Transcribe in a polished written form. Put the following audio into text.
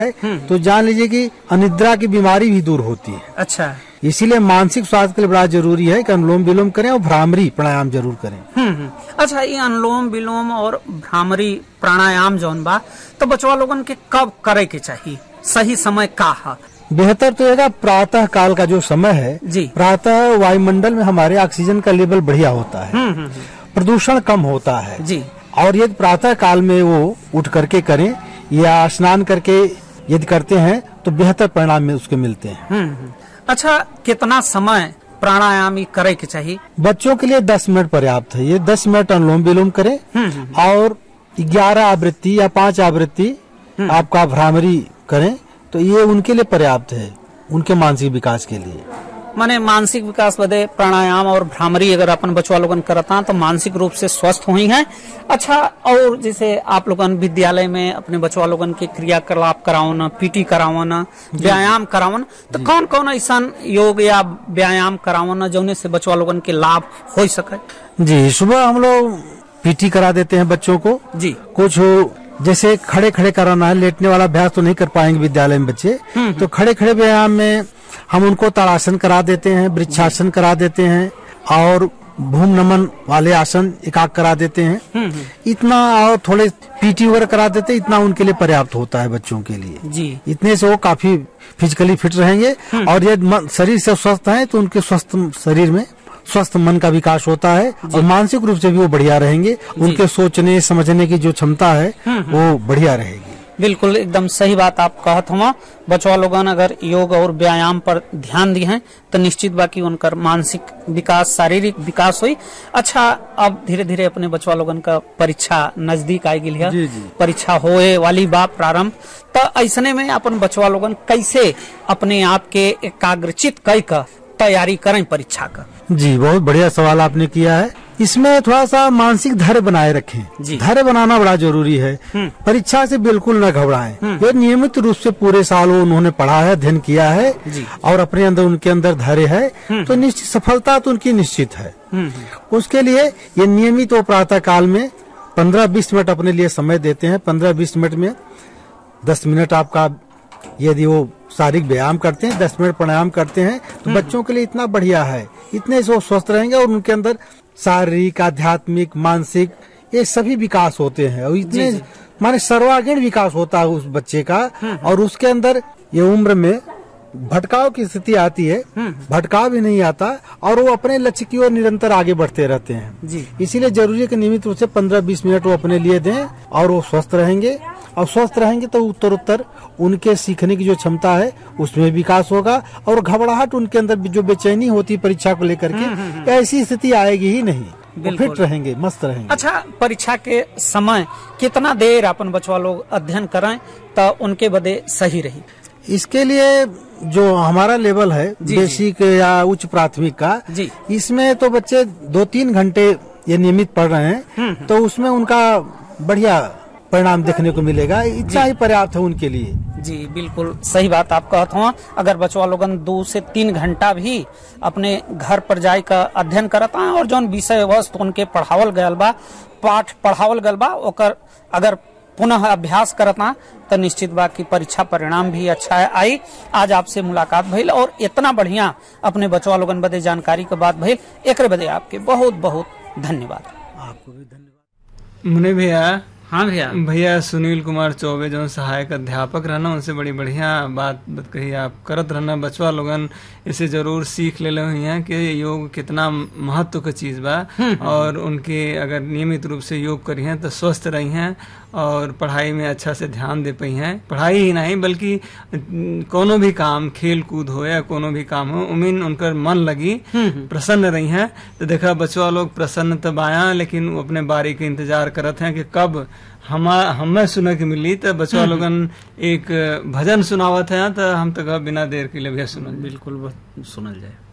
तो जान लीजिए कि अनिद्रा की बीमारी भी दूर होती है। अच्छा, इसीलिए मानसिक स्वास्थ्य के लिए बड़ा जरूरी है कि अनुलोम विलोम करें और भ्रामरी प्राणायाम जरूर करें। अच्छा, ये अनुलोम विलोम और भ्रामरी प्राणायाम जौन बा तो बचवा लोगन के कब करे के चाहिए, सही समय का है? बेहतर तो है प्रातः काल का जो समय है जी। प्रातः वायुमंडल में हमारे ऑक्सीजन का लेवल बढ़िया होता है, प्रदूषण कम होता है जी। और यदि प्रातः काल में वो उठ करके करें या स्नान करके यदि करते हैं तो बेहतर परिणाम में उसके मिलते हैं। अच्छा, कितना समय प्राणायाम करे के चाहिए? बच्चों के लिए 10 मिनट पर्याप्त है। ये 10 मिनट अनुलोम विलोम करें और 11 आवृत्ति या 5 आवृत्ति आपका भ्रामरी करें तो ये उनके लिए पर्याप्त है, उनके मानसिक विकास के लिए। माने मानसिक विकास बदे प्राणायाम और भ्रामरी अगर अपन बचवा लोगन करता तो मानसिक रूप से स्वस्थ हुई हैं। अच्छा, और जैसे आप लोगन विद्यालय में अपने बचवा लोगन के क्रियाकलाप करावन, पीटी करावन, व्यायाम करावन, तो कौन कौन ऐसा योग या व्यायाम करावन जौने से बचवा लोगन के लाभ हो सके? जी, सुबह हम लोग पीटी करा देते हैं बच्चों को जी। कुछ जैसे खड़े खड़े कराना है, लेटने वाला अभ्यास तो नहीं कर पाएंगे विद्यालय में बच्चे, तो खड़े खड़े व्यायाम में हम उनको ताड़ासन करा देते हैं, वृक्षासन करा देते हैं और भूम नमन वाले आसन एकाग करा देते हैं। इतना और थोड़े पीटी वगैरह करा देते हैं, इतना उनके लिए पर्याप्त होता है बच्चों के लिए जी। इतने से वो काफी फिजिकली फिट रहेंगे और यदि शरीर से स्वस्थ है तो उनके स्वस्थ शरीर में स्वस्थ मन का विकास होता है और मानसिक रूप से भी वो बढ़िया रहेंगे। उनके सोचने समझने की जो क्षमता है वो बढ़िया रहेगी। बिल्कुल, एकदम सही बात आप कहत हुआ। बचवा लोगन अगर योग और व्यायाम पर ध्यान दिए हैं तो निश्चित बाकी उनका मानसिक विकास, शारीरिक विकास हुई। अच्छा, अब धीरे धीरे अपने बचवा लोगन का परीक्षा नजदीक आई गई है, परीक्षा होए वाली बा प्रारंभ, तो ऐसने में अपन बचवा लोगन कैसे अपने आप के एकाग्रचित कई का तैयारी करें परीक्षा का? जी, बहुत बढ़िया सवाल आपने किया है। इसमें थोड़ा सा मानसिक धैर्य बनाए रखें। धैर्य बनाना बड़ा जरूरी है। परीक्षा से बिल्कुल न घबराएं। ये नियमित रूप से पूरे साल वो उन्होंने पढ़ा है, अध्ययन किया है और अपने अंदर उनके अंदर धैर्य है तो निश्चित सफलता तो उनकी निश्चित है। उसके लिए ये नियमित वो प्रातः काल में 15-20 मिनट अपने लिए समय देते हैं। 15-20 मिनट में 10 मिनट आपका यदि वो शारीरिक व्यायाम करते हैं, 10 मिनट प्राणायाम करते हैं तो बच्चों के लिए इतना बढ़िया है। इतने से वो स्वस्थ रहेंगे और उनके अंदर शारीरिक, आध्यात्मिक, मानसिक ये सभी विकास होते हैं और इतने माने सर्वांगीण विकास होता है उस बच्चे का। और उसके अंदर ये उम्र में भटकाव की स्थिति आती है, भटकाव भी नहीं आता और वो अपने लक्ष्य की ओर निरंतर आगे बढ़ते रहते हैं। इसीलिए जरूरी है कि नियमित रूप से 15-20 मिनट वो अपने लिए दें और वो स्वस्थ रहेंगे और स्वस्थ रहेंगे तो उत्तर उनके सीखने की जो क्षमता है उसमें विकास होगा और घबराहट उनके अंदर जो बेचैनी होती है परीक्षा को लेकर के ऐसी स्थिति आएगी ही नहीं। फिट रहेंगे, मस्त रहेंगे। अच्छा, परीक्षा के समय कितना देर अपन बचवा लोग अध्ययन करें तो उनके बदे सही रही? इसके लिए जो हमारा लेवल है बेसिक या उच्च प्राथमिक का, इसमें तो बच्चे 2-3 घंटे ये नियमित पढ़ रहे हैं तो उसमें उनका बढ़िया परिणाम देखने को मिलेगा। इतना ही पर्याप्त है उनके लिए। जी, बिल्कुल सही बात आप कहते हो। अगर बचवा लोगन 2 से 3 घंटा भी अपने घर पर जाए का अध्ययन करता है और जो विषय वस्तु उनके पढ़ावल गयल बा, पाठ पढ़ावल गयल बा, ओकर अगर पुनः अभ्यास करता तो निश्चित बा की परीक्षा परिणाम भी अच्छा है आई। आज आपसे मुलाकात भइल और इतना बढ़िया अपने बचवा लोगन बदे जानकारी के बात भइल, एक बदे आपके बहुत बहुत धन्यवाद। आपको भी धन्यवाद। मुने भैया। हाँ भैया सुनील कुमार चौबे जो सहायक अध्यापक रहना, उनसे बड़ी बढ़िया बात कही आप करत रहना। बचवा लोगन इसे जरूर सीख ले हुई हैं कि योग कितना महत्व का चीज बा और उनके अगर नियमित रूप से योग करी हैं तो स्वस्थ रही हैं और पढ़ाई में अच्छा से ध्यान दे पाई हैं। पढ़ाई ही नहीं बल्कि कोनो भी काम, खेल कूद हो या कोनो भी काम हो, उमिन उनकर मन लगी, प्रसन्न रही हैं। तो देखा बचवा लोग प्रसन्न तब आया लेकिन वो अपने बारी के इंतजार करत हैं कि कब हमें सुने के मिली। तो बचवा लोगन एक भजन सुनावत है तो हम तो बिना देर के लिए भी सुनल। बिल्कुल सुनल जाए।